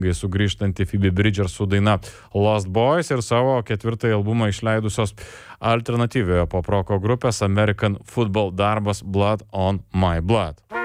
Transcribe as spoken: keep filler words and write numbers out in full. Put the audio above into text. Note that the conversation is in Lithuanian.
gai sugrįžtanti Phoebe Bridgers su daina Lost Boys ir savo ketvirtąjį albumą išleidusios alternatyviojo poproko grupės American Football darbas Blood on My Blood.